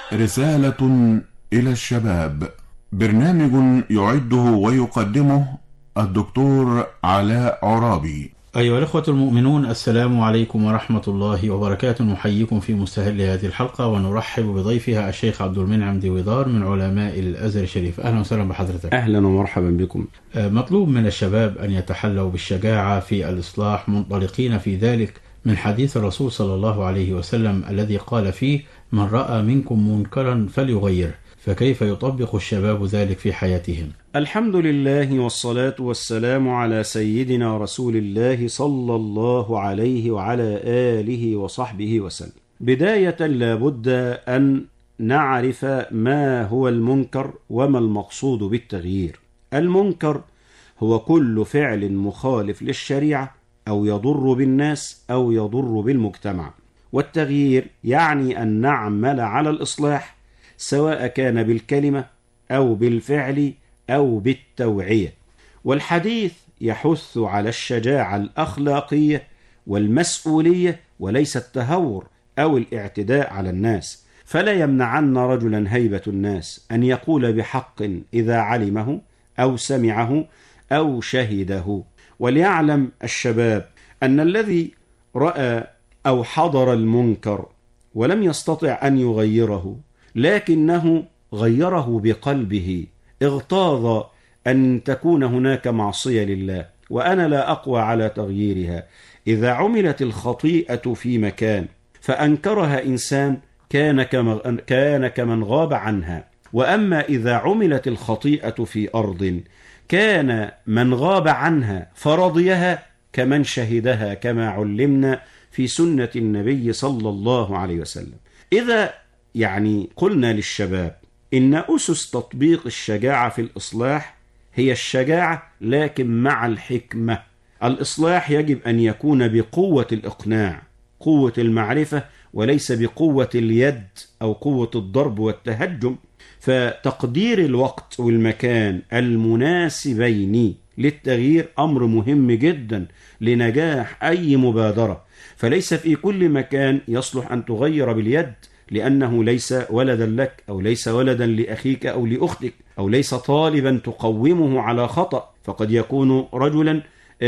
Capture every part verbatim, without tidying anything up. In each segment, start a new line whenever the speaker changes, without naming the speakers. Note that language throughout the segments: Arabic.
رسالة إلى الشباب، برنامج يعده ويقدمه الدكتور علاء عرابي.
أيها الأخوة المؤمنون، السلام عليكم ورحمة الله وبركاته. نحييكم في مستهل هذه الحلقة ونرحب بضيفها الشيخ عبد المنعم دويدار من علماء الأزهر الشريف. أهلا وسهلا بحضرتك.
أهلا ومرحبا بكم.
مطلوب من الشباب أن يتحلوا بالشجاعة في الإصلاح، منطلقين في ذلك من حديث الرسول صلى الله عليه وسلم الذي قال فيه: من رأى منكم منكرا فليغيره. فكيف يطبق الشباب ذلك في حياتهم؟
الحمد لله والصلاة والسلام على سيدنا رسول الله صلى الله عليه وعلى آله وصحبه وسلم. بداية لابد أن نعرف ما هو المنكر وما المقصود بالتغيير. المنكر هو كل فعل مخالف للشريعة أو يضر بالناس أو يضر بالمجتمع، والتغيير يعني أن نعمل على الإصلاح سواء كان بالكلمة أو بالفعل أو بالتوعية. والحديث يحث على الشجاعة الأخلاقية والمسؤولية وليس التهور أو الاعتداء على الناس، فلا يمنعن رجلا هيبة الناس أن يقول بحق إذا علمه أو سمعه أو شهده. وليعلم الشباب أن الذي رأى أو حضر المنكر ولم يستطع أن يغيره لكنه غيره بقلبه، اغتاظ أن تكون هناك معصية لله وأنا لا أقوى على تغييرها. إذا عملت الخطيئة في مكان فأنكرها إنسان كان كان كمن غاب عنها، وأما إذا عملت الخطيئة في أرض كان من غاب عنها فرضيها كمن شهدها، كما علمنا في سنة النبي صلى الله عليه وسلم. إذا يعني قلنا للشباب إن أسس تطبيق الشجاعة في الإصلاح هي الشجاعة لكن مع الحكمة. الإصلاح يجب أن يكون بقوة الإقناع، قوة المعرفة، وليس بقوة اليد أو قوة الضرب والتهجم. فتقدير الوقت والمكان المناسبين للتغيير أمر مهم جدا لنجاح أي مبادرة، فليس في كل مكان يصلح أن تغير باليد، لأنه ليس ولدا لك أو ليس ولدا لأخيك أو لأختك أو ليس طالبا تقومه على خطأ، فقد يكون رجلا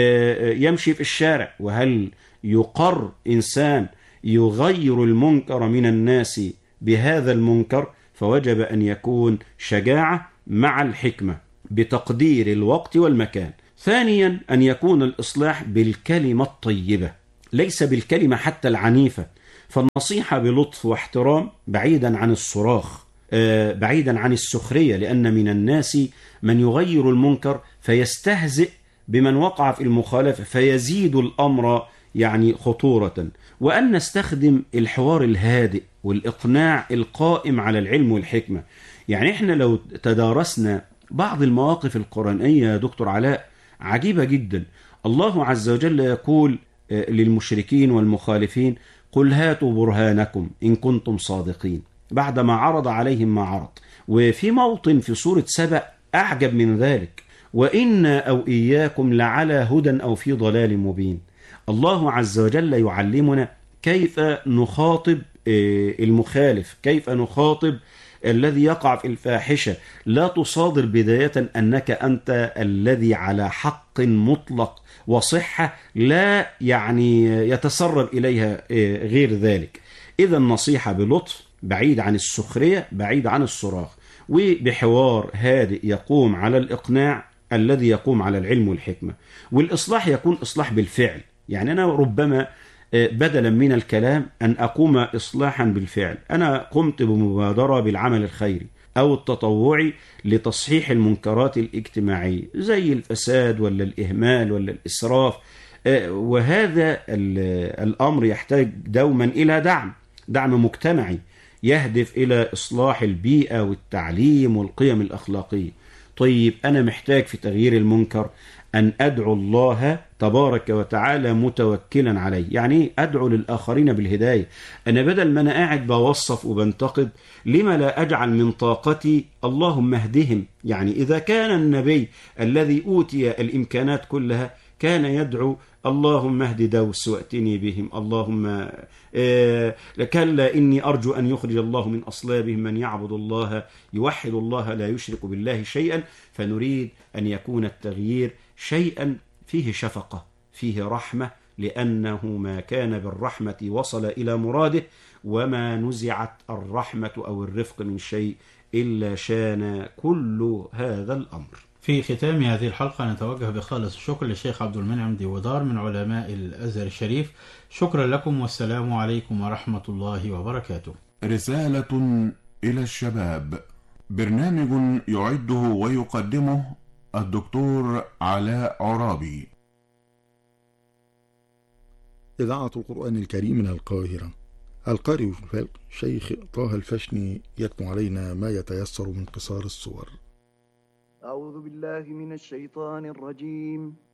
يمشي في الشارع. وهل يقر إنسان يغير المنكر من الناس بهذا المنكر؟ فوجب أن يكون شجاعة مع الحكمة بتقدير الوقت والمكان. ثانيا أن يكون الإصلاح بالكلمة الطيبة، ليس بالكلمة حتى العنيفة، فالنصيحة بلطف واحترام بعيدا عن الصراخ، بعيدا عن السخرية، لأن من الناس من يغير المنكر فيستهزئ بمن وقع في المخالفة فيزيد الأمر يعني خطورة. وأن نستخدم الحوار الهادئ والإقناع القائم على العلم والحكمة. يعني إحنا لو تدارسنا بعض المواقف القرآنية يا دكتور علاء عجيبة جدا. الله عز وجل يقول للمشركين والمخالفين: قل هاتوا برهانكم إن كنتم صادقين، بعدما عرض عليهم ما عرض. وفي موطن في سورة سبأ أعجب من ذلك: وإنا أو إياكم لعلى هدى أو في ضلال مبين. الله عز وجل يعلمنا كيف نخاطب المخالف، كيف نخاطب الذي يقع في الفاحشة. لا تصادر بداية أنك أنت الذي على حق مطلق وصحة لا يعني يتسرب إليها غير ذلك. إذا النصيحة بلطف، بعيد عن السخرية، بعيد عن الصراخ، وبحوار هادئ يقوم على الإقناع الذي يقوم على العلم والحكمة. والإصلاح يكون إصلاح بالفعل. يعني أنا ربما بدلا من الكلام أن أقوم إصلاحا بالفعل. أنا قمت بمبادرة بالعمل الخيري أو التطوعي لتصحيح المنكرات الاجتماعية زي الفساد ولا الإهمال ولا الإسراف، وهذا الأمر يحتاج دوما إلى دعم دعم مجتمعي يهدف إلى إصلاح البيئة والتعليم والقيم الأخلاقية. طيب أنا محتاج في تغيير المنكر أن أدعو الله تبارك وتعالى متوكلا عليه. يعني أدعو للآخرين بالهداية. أنا بدل ما أنا قاعد بوصف وبنتقد، لما لا أجعل من طاقتي اللهم اهدهم؟ يعني إذا كان النبي الذي أوتي الإمكانات كلها كان يدعو اللهم اهد دوس واتني بهم، اللهم آه كلا إني أرجو أن يخرج الله من أصلابهم من يعبد الله يوحد الله لا يشرك بالله شيئا. فنريد أن يكون التغيير شيئا فيه شفقة، فيه رحمة، لأنه ما كان بالرحمة وصل إلى مراده، وما نزعت الرحمة أو الرفق من شيء إلا شان كل هذا الأمر.
في ختام هذه الحلقة نتوجه بخالص الشكر للشيخ عبد المنعم ديودار من علماء الأزهر الشريف. شكرا لكم والسلام عليكم ورحمة الله وبركاته.
رسالة إلى الشباب، برنامج يعده ويقدمه الدكتور علاء عرابي.
إذاعة القرآن الكريم من القاهرة. القارئ شيخ طه الفشني يتلو علينا ما يتيسر من قصار الصور.
أعوذ بالله من الشيطان الرجيم.